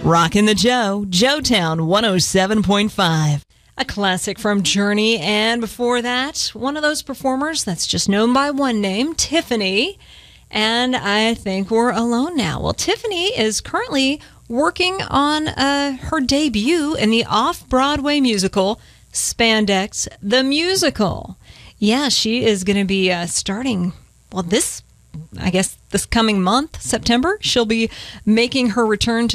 Rockin' the Joe, Joetown 107.5. A classic from Journey, and before that, one of those performers that's just known by one name, Tiffany. And I think we're alone now. Well, Tiffany is currently working on her debut in the off-Broadway musical, Spandex the Musical. Yeah, she is going to be starting, this coming month, September. She'll be making her return to